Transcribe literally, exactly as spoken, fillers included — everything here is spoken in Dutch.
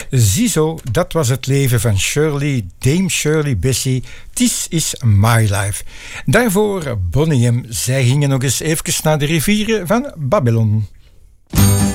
Ziezo, dat was het leven van Shirley, Dame Shirley Bassey. This is my life. Daarvoor Bonnie M. Zij gingen nog eens even naar de rivieren van Babylon.